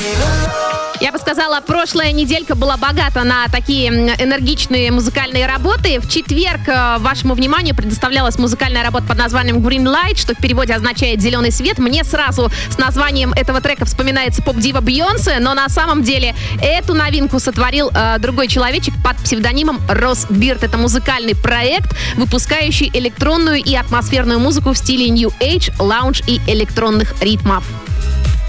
Я бы сказала, прошлая неделька была богата на такие энергичные музыкальные работы. В четверг вашему вниманию предоставлялась музыкальная работа под названием Green Light, что в переводе означает «зеленый свет». Мне сразу с названием этого трека вспоминается поп-дива Бейонсе, но на самом деле эту новинку сотворил другой человечек под псевдонимом Росс Бирд. Это музыкальный проект, выпускающий электронную и атмосферную музыку в стиле New Age, лаунж и электронных ритмов.